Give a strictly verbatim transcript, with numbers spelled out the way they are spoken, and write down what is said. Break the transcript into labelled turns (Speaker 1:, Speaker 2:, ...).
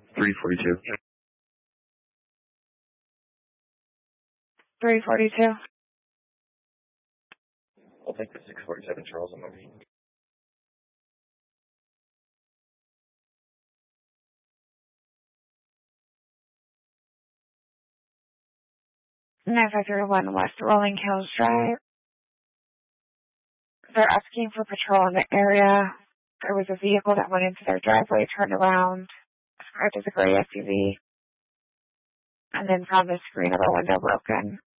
Speaker 1: three forty-two.
Speaker 2: three forty-two.
Speaker 1: I'll take the six forty-seven Charles on my feet.
Speaker 2: nine five zero one West Rolling Hills Drive. They're asking for patrol in the area. There was a vehicle that went into their driveway, turned around, described as a gray S U V, and then found the screen of a window broken.